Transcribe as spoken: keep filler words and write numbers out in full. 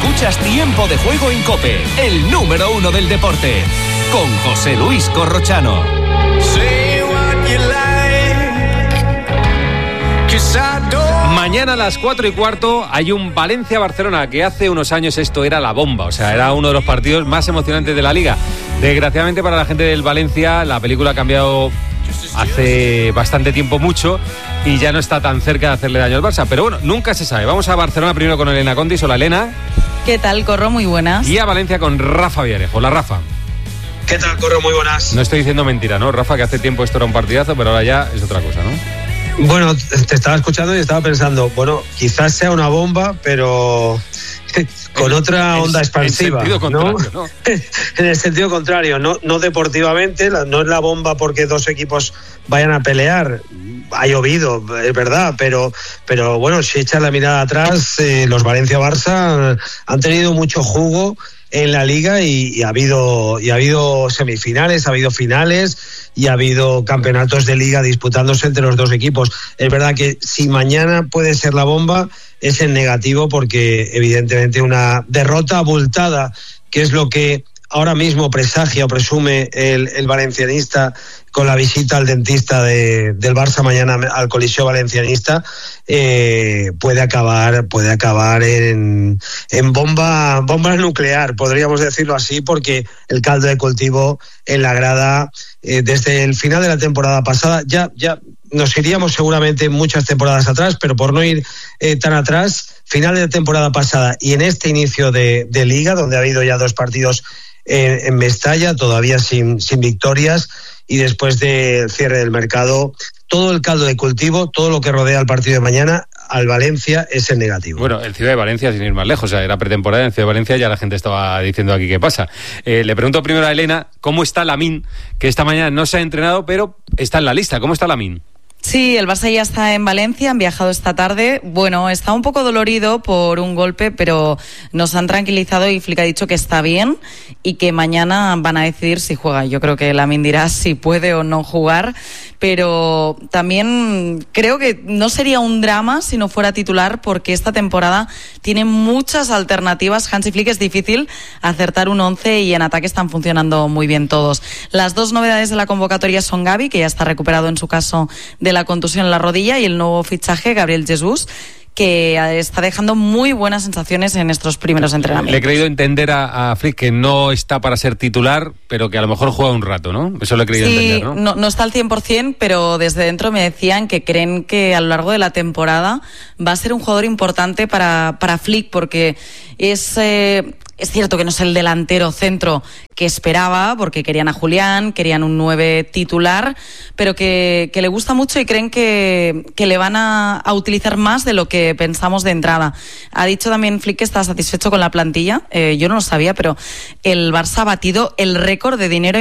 Escuchas Tiempo de Juego en COPE, el número uno del deporte, con José Luis Corrochano. Mañana a las cuatro y cuarto hay un Valencia-Barcelona, que hace unos años esto era la bomba, o sea, era uno de los partidos más emocionantes de la Liga. Desgraciadamente para la gente del Valencia, la película ha cambiado hace bastante tiempo mucho y ya no está tan cerca de hacerle daño al Barça, pero bueno, nunca se sabe. Vamos a Barcelona primero con Elena Condis. Hola, Elena. ¿Qué tal, Corro? Muy buenas. Y a Valencia con Rafa Villarejo. Hola, Rafa. ¿Qué tal, Corro? Muy buenas. No estoy diciendo mentira, ¿no, Rafa? Que hace tiempo esto era un partidazo, pero ahora ya es otra cosa, ¿no? Bueno, te estaba escuchando y estaba pensando, bueno, quizás sea una bomba, pero con otra onda en, expansiva, en ¿no? ¿no? En el sentido contrario, no, no deportivamente, no es la bomba porque dos equipos vayan a pelear. Ha llovido, es verdad, pero, pero bueno, si echas la mirada atrás, eh, los Valencia-Barça han tenido mucho jugo en la Liga y, y ha habido y ha habido semifinales, ha habido finales y ha habido campeonatos de Liga disputándose entre los dos equipos. Es verdad que si mañana puede ser la bomba, es en negativo, porque evidentemente una derrota abultada, que es lo que ahora mismo presagia o presume el, el valencianista con la visita al dentista de, del Barça mañana al Coliseo Valencianista, eh, puede acabar puede acabar en, en bomba bomba nuclear, podríamos decirlo así, porque el caldo de cultivo en la grada, eh, desde el final de la temporada pasada, ya, ya nos iríamos seguramente muchas temporadas atrás, pero por no ir eh, tan atrás, final de la temporada pasada y en este inicio de, de Liga, donde ha habido ya dos partidos en, en Mestalla, todavía sin, sin victorias, y después del cierre del mercado, todo el caldo de cultivo, todo lo que rodea al partido de mañana, al Valencia, es en negativo. Bueno, en Ciudad de Valencia, sin ir más lejos, o sea, era pretemporada en Ciudad de Valencia, ya la gente estaba diciendo aquí qué pasa. Eh, le pregunto primero a Elena, ¿cómo está Lamine? Que esta mañana no se ha entrenado, pero está en la lista. ¿Cómo está Lamine? Sí, el Barça ya está en Valencia, han viajado esta tarde. Bueno, está un poco dolorido por un golpe, pero nos han tranquilizado y Flick ha dicho que está bien y que mañana van a decidir si juega. Yo creo que Lamine dirá si puede o no jugar, pero también creo que no sería un drama si no fuera titular, porque esta temporada tiene muchas alternativas. Hansi Flick es difícil acertar un once y en ataque están funcionando muy bien todos. Las dos novedades de la convocatoria son Gavi, que ya está recuperado en su caso de la contusión en la rodilla, y el nuevo fichaje, Gabriel Jesús, que está dejando muy buenas sensaciones en estos primeros entrenamientos. Le he creído entender a, a Flick que no está para ser titular, pero que a lo mejor juega un rato, ¿no? Eso le he creído sí, entender, ¿no? ¿no? No está al cien por ciento, pero desde dentro me decían que creen que a lo largo de la temporada va a ser un jugador importante para, para Flick, porque es... Eh, Es cierto que no es el delantero centro que esperaba, porque querían a Julián, querían un nueve titular, pero que, que le gusta mucho y creen que, que le van a, a utilizar más de lo que pensamos de entrada. Ha dicho también Flick que está satisfecho con la plantilla, eh, yo no lo sabía, pero el Barça ha batido el récord de dinero